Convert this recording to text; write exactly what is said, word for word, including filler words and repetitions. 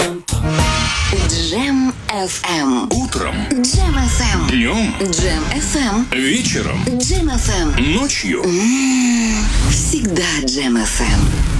Джем эф эм. Утром. Джем эф эм. Днем. Джем эф эм. Вечером. Джем эф эм. Ночью. Всегда Джем эф эм.